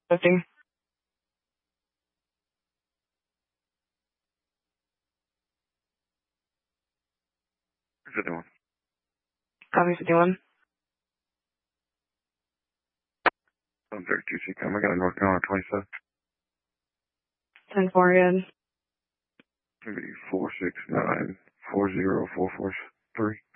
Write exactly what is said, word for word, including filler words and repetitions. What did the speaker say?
Lifting. fifty-one. Copy fifty-one. seven thirty-two C COM. I got a North Carolina twenty-seven. ten four again. Maybe four six nine four zero four four three.